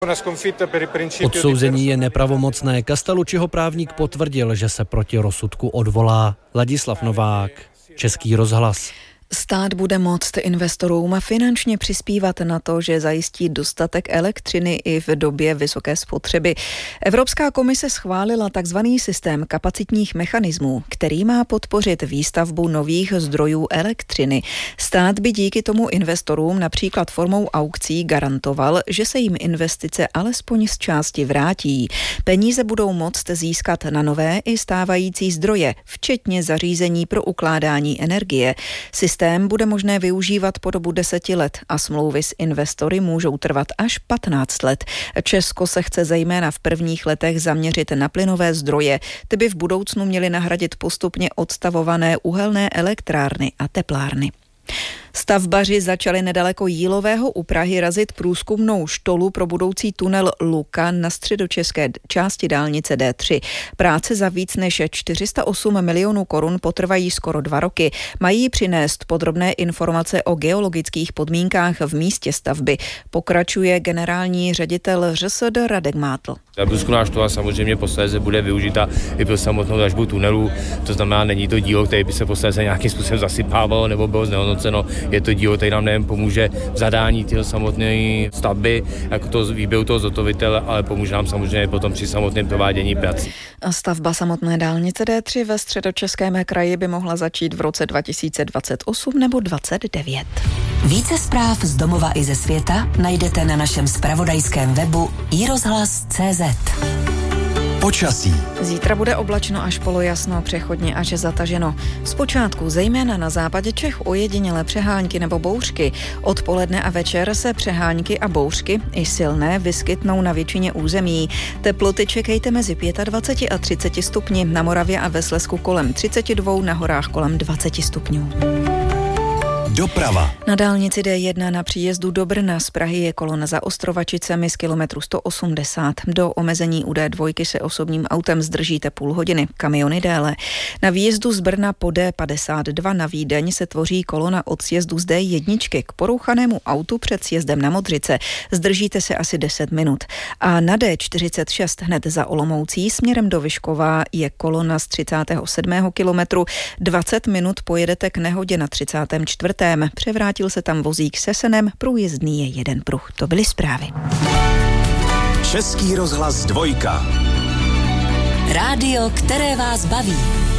Odsouzení je nepravomocné. Castellucciho právník potvrdil, že se proti rozsudku odvolá. Ladislav Novák, Český rozhlas. Stát bude moct investorům finančně přispívat na to, že zajistí dostatek elektřiny i v době vysoké spotřeby. Evropská komise schválila takzvaný systém kapacitních mechanismů, který má podpořit výstavbu nových zdrojů elektřiny. Stát by díky tomu investorům například formou aukcí garantoval, že se jim investice alespoň z části vrátí. Peníze budou moct získat na nové i stávající zdroje, včetně zařízení pro ukládání energie. Systém bude možné využívat po dobu 10 let a smlouvy s investory můžou trvat až 15 let. Česko se chce zejména v prvních letech zaměřit na plynové zdroje, ty by v budoucnu měly nahradit postupně odstavované uhelné elektrárny a teplárny. Stavbaři začali nedaleko Jílového u Prahy razit průzkumnou štolu pro budoucí tunel Luka na středočeské části dálnice D3. Práce za víc než 408 milionů korun potrvají skoro 2 roky. Mají přinést podrobné informace o geologických podmínkách v místě stavby. Pokračuje generální ředitel ŘSD Radek Mátl. Ta průzkumná štola samozřejmě posléze bude využita i pro samotnou dražbu tunelu. To znamená, není to dílo, které by se posléze nějakým způsobem zasypávalo nebo bylo znehodnoceno. Je to dílo, které nám nejen pomůže v zadání té samotné stavby, jako to výběru toho zhotovitele, ale pomůže nám samozřejmě potom při samotném provádění prací. Stavba samotné dálnice D3 ve Středočeském kraji by mohla začít v roce 2028 nebo 2029. Více zpráv z domova i ze světa najdete na našem zpravodajském webu iRozhlas.cz. Počasí. Zítra bude oblačno až polojasno, přechodně až zataženo. Zpočátku zejména na západě Čech ojedinělé přehánky nebo bouřky. Odpoledne a večer se přehánky a bouřky, i silné, vyskytnou na většině území. Teploty čekejte mezi 25 a 30 stupni, na Moravě a ve Slezsku kolem 32, na horách kolem 20 stupňů. Doprava. Na dálnici D1 na příjezdu do Brna z Prahy je kolona za Ostrovačicemi z kilometru 180. Do omezení u D2 se osobním autem zdržíte půl hodiny, kamiony déle. Na výjezdu z Brna po D52 na Vídeň se tvoří kolona od sjezdu z D1 k porouchanému autu před sjezdem na Modřice. Zdržíte se asi 10 minut. A na D46 hned za Olomoucí směrem do Vyškova je kolona z 37. kilometru. 20 minut pojedete k nehodě na 34. Převrátil se tam vozík se senem, průjezdný je jeden pruh. To byly zprávy. Český rozhlas 2. Rádio, které vás baví.